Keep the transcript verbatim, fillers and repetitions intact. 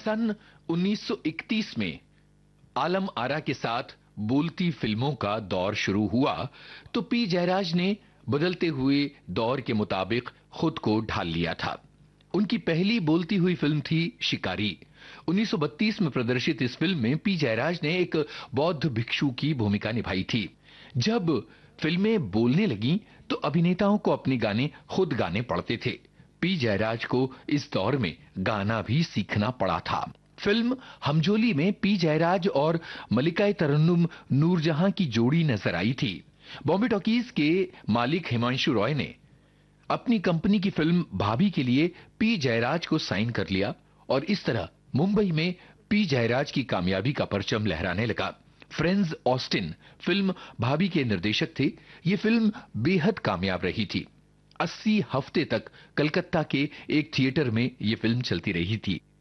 सन उन्नीस सौ इकतीस में आलम आरा के साथ बोलती फिल्मों का दौर शुरू हुआ तो पी जयराज ने बदलते हुए दौर के मुताबिक खुद को ढाल लिया था। उनकी पहली बोलती हुई फिल्म थी शिकारी। उन्नीस सौ बत्तीस में प्रदर्शित इस फिल्म में पी जयराज ने एक बौद्ध भिक्षु की भूमिका निभाई थी। जब फिल्में बोलने लगीं तो अभिनेताओं को अपने गाने खुद गाने पड़ते थे। पी जयराज को इस दौर में गाना भी सीखना पड़ा था। फिल्म हमजोली में पी जयराज और मलिका तरन्नुम नूरजहां की जोड़ी नजर आई थी। बॉम्बे टॉकीज के मालिक हिमांशु रॉय ने अपनी कंपनी की फिल्म भाभी के लिए पी जयराज को साइन कर लिया और इस तरह मुंबई में पी जयराज की कामयाबी का परचम लहराने लगा। फ्रेंज ऑस्टिन फिल्म भाभी के निर्देशक थे। ये फिल्म बेहद कामयाब रही थी। अस्सी हफ्ते तक कलकत्ता के एक थिएटर में यह फिल्म चलती रही थी।